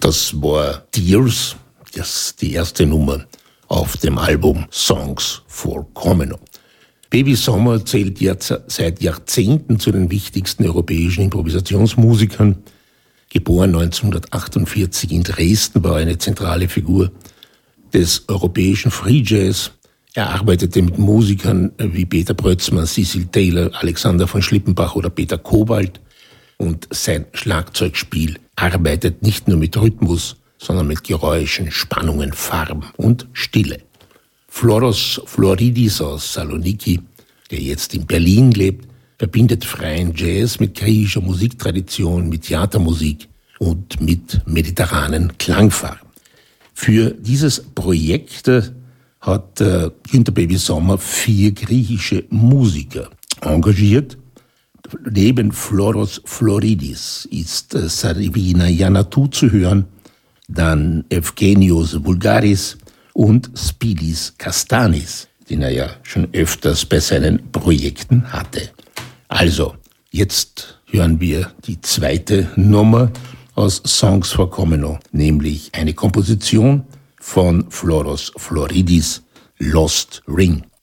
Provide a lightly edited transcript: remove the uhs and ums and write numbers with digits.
Das war Tears, die erste Nummer auf dem Album Songs for Comeno. Baby Sommer zählt jetzt seit Jahrzehnten zu den wichtigsten europäischen Improvisationsmusikern. Geboren 1948 in Dresden, war eine zentrale Figur des europäischen Free Jazz. Er arbeitete mit Musikern wie Peter Brötzmann, Cecil Taylor, Alexander von Schlippenbach oder Peter Kowald. Und sein Schlagzeugspiel arbeitet nicht nur mit Rhythmus, sondern mit Geräuschen, Spannungen, Farben und Stille. Floros Floridis aus Saloniki, der jetzt in Berlin lebt, verbindet freien Jazz mit griechischer Musiktradition, mit Theatermusik und mit mediterranen Klangfarben. Für dieses Projekt hat Günter Baby Sommer 4 griechische Musiker engagiert. Neben Floros Floridis ist Sarvina Yanatou zu hören, dann Evgenios Vulgaris und Spylis Kastanis, den er ja schon öfters bei seinen Projekten hatte. Also, jetzt hören wir die zweite Nummer aus Songs for Comeno, nämlich eine Komposition von Floros Floridis, Lost Ring.